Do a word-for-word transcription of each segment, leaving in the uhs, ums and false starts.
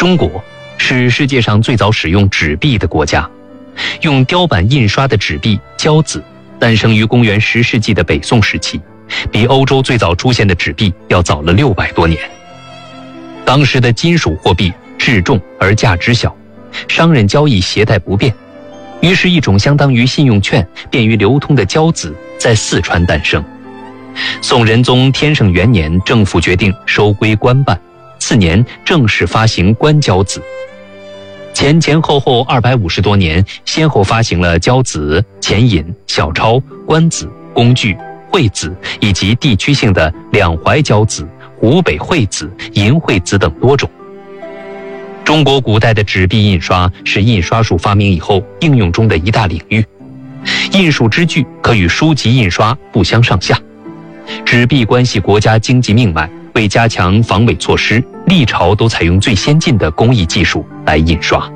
中国是世界上最早使用纸币的国家，用雕版印刷的纸币交子诞生于公元十世纪的北宋时期，比欧洲最早出现的纸币要早了六百多年。当时的金属货币质重而价值小，商人交易携带不便，于是一种相当于信用券、便于流通的交子在四川诞生。宋仁宗天圣元年，政府决定收归官办，次年正式发行官交子。前前后后二百五十多年，先后发行了交子、钱银、小钞、官子、工具、会子以及地区性的两淮交子、湖北会子、银会子等多种。中国古代的纸币印刷是印刷术发明以后应用中的一大领域，印术之具可与书籍印刷不相上下。纸币关系国家经济命脉，为加强防伪措施，历朝都采用最先进的工艺技术来印刷。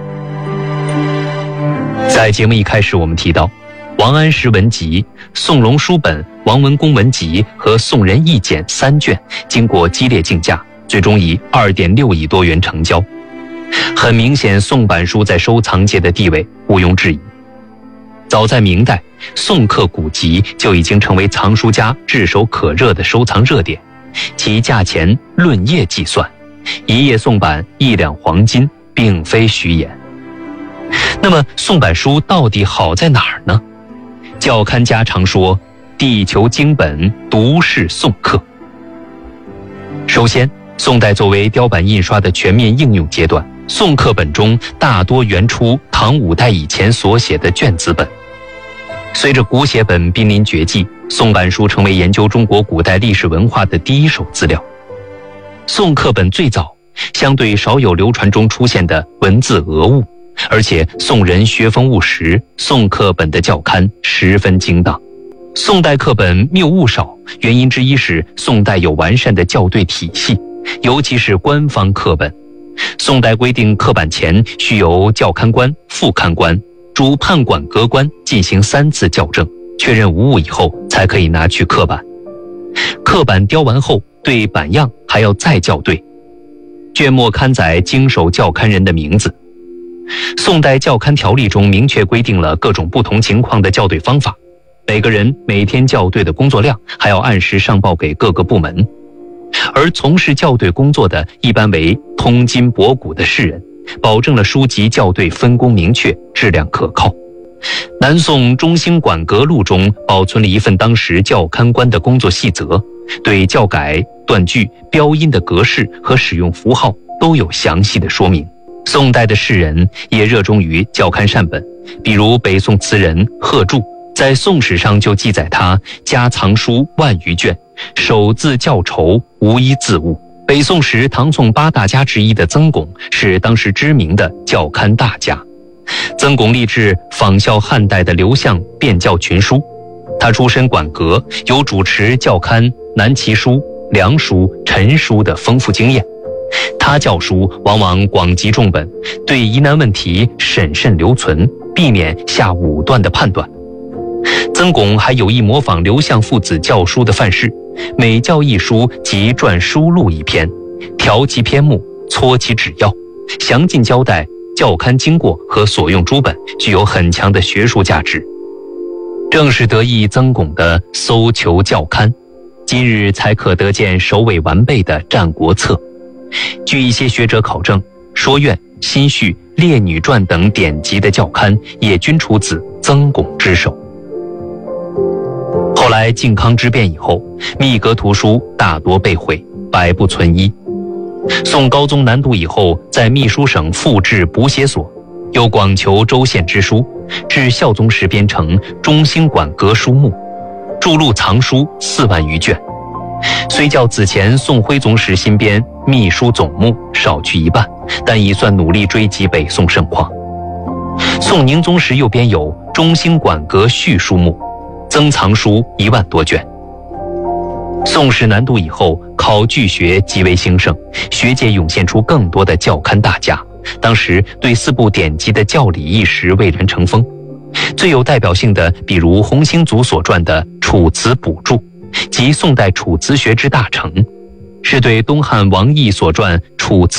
在节目一开始我们提到，王安石文集、宋龙书本、王文公文集和宋人义简三卷经过激烈竞价，最终以 二点六亿多元成交。很明显，宋版书在收藏界的地位毋庸置疑。早在明代，宋刻古籍就已经成为藏书家炙手可热的收藏热点，其价钱论页计算，一页宋版一两黄金，并非虚言。那么宋版书到底好在哪儿呢？教刊家常说，地求经本，独是宋刻。首先，宋代作为雕版印刷的全面应用阶段，宋刻本中大多原出唐五代以前所写的卷子本。随着古写本濒临绝迹，宋版书成为研究中国古代历史文化的第一手资料。宋刻本最早，相对少有流传中出现的文字讹误，而且宋人学风务实，宋刻本的校勘十分精当。宋代刻本谬误少，原因之一是宋代有完善的校对体系，尤其是官方刻本。宋代规定刻版前需由校勘官、副勘官、主判管阁官进行三次校正，确认无误以后才可以拿去刻版。刻版雕完后，对版样还要再校对，卷末刊载经手校勘人的名字。宋代校勘条例中明确规定了各种不同情况的校对方法，每个人每天校对的工作量还要按时上报给各个部门。而从事校对工作的一般为通今博古的士人，保证了书籍校对分工明确，质量可靠。南宋中兴馆阁录中保存了一份当时校勘官的工作细则，对校改、断句、标音的格式和使用符号都有详细的说明。宋代的士人也热衷于校勘善本，比如北宋词人贺铸在《宋史》上就记载他家藏书万余卷，手字校筹，无一字误。北宋时唐宋八大家之一的曾巩是当时知名的校勘大家。曾巩立志仿效汉代的刘向变校群书，他出身馆阁，有主持校勘南齐书、梁书、陈书的丰富经验。他校书往往广集众本，对疑难问题审慎留存，避免下武断的判断。曾巩还有意模仿刘向父子校书的范式，每校一书即撰书录一篇，调其篇目，撮其旨要，详尽交代校勘经过和所用诸本，具有很强的学术价值。正是得益曾巩的搜求校勘，今日才可得见首尾完备的《战国策》。据一些学者考证，《说苑》、《新序》、《列女传》等典籍的校勘也均出自曾巩之手。后来靖康之变以后，秘阁图书大多被毁，百不存一。宋高宗南渡以后，在秘书省复制补写所，有广求州县之书，至孝宗时编成中兴馆阁书目，著录藏书四万余卷。虽较此前宋徽宗时新编秘书总目少去一半，但已算努力追及北宋盛况。宋宁宗时又编有中兴馆阁序书目，增藏书一万多卷。宋史南渡以后，考据学极为兴盛，学界涌现出更多的校勘大家。当时对四部典籍的校理一时蔚然成风，最有代表性的，比如洪兴祖所撰的《楚辞补注》，即宋代楚辞学之大成，是对东汉王毅所撰《楚辞》